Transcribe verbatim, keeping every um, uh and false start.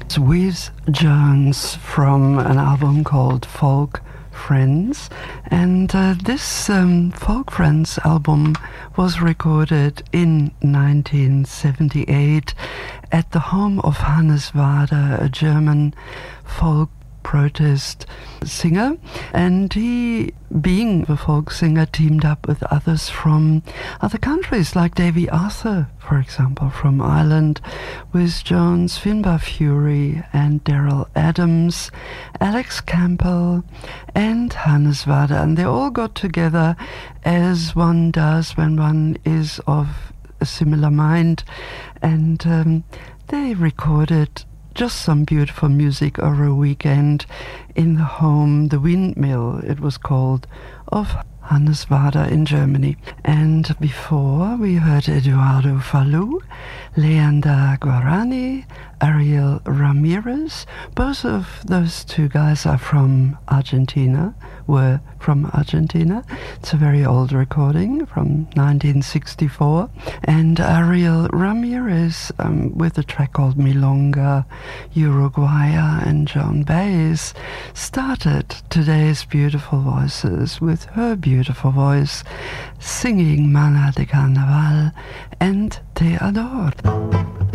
With Jones from an album called Folk Friends, and uh, this um, Folk Friends album was recorded in nineteen seventy-eight at the home of Hannes Wader, a German folk protest singer, and he, being a folk singer, teamed up with others from other countries, like Davy Arthur, for example, from Ireland, with Jones, Finbar Fury and Daryl Adams, Alex Campbell and Hannes Wader, and they all got together as one does when one is of a similar mind, and um, they recorded just some beautiful music over a weekend in the home, the Windmill, it was called, of Hannes Wader in Germany. And before we heard Eduardo Falú, Leander Guarani, Ariel Ramirez. Both of those two guys are from Argentina, were from Argentina. It's a very old recording from nineteen sixty-four. And Ariel Ramirez, um, with a track called Milonga Uruguaya, and Joan Baez started today's Beautiful Voices with her beautiful voice singing Mana de Carnaval and Te Adoro.